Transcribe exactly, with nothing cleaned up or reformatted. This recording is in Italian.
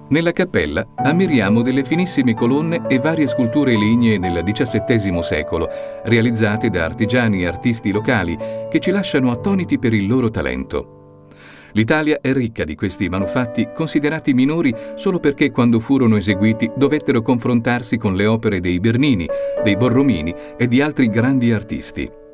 Nella cappella ammiriamo delle finissime colonne e varie sculture lignee del diciassettesimo secolo, realizzate da artigiani e artisti locali che ci lasciano attoniti per il loro talento. L'Italia è ricca di questi manufatti considerati minori solo perché quando furono eseguiti dovettero confrontarsi con le opere dei Bernini, dei Borromini e di altri grandi artisti.